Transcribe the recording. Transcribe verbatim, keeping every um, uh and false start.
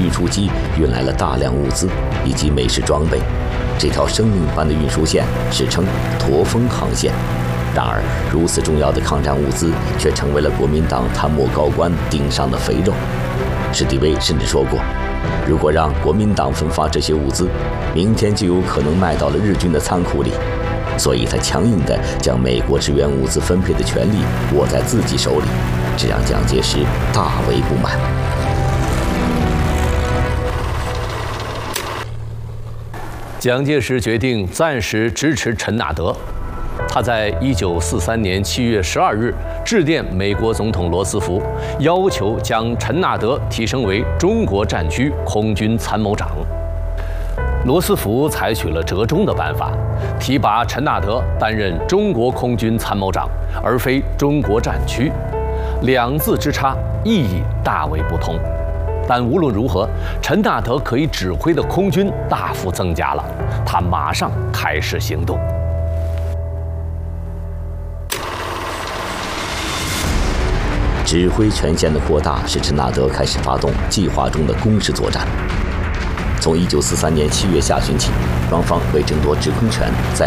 运输机运来了大量物资以及美式装备。这条生命般的运输线史称驼峰航线。然而，如此重要的抗战物资却成为了国民党参谋高官顶上的肥肉。史迪威甚至说过，如果让国民党分发这些物资，明天就有可能卖到了日军的仓库里。所以他强硬地将美国支援物资分配的权利握在自己手里，这让蒋介石大为不满。 蒋介石决定暂时支持陈纳德。他在一九四三年七月十二日致电美国总统罗斯福，要求将陈纳德提升为中国战区空军参谋长。罗斯福采取了折中的办法，提拔陈纳德担任中国空军参谋长，而非中国战区。两字之差，意义大为不同。但无论如何，陈纳德可以指挥的空军大幅增加了，他马上开始行动。 指挥权限的扩大使陈纳德开始发动计划中的攻势作战。从一九四三年七月下旬起，双方为争夺制空权，在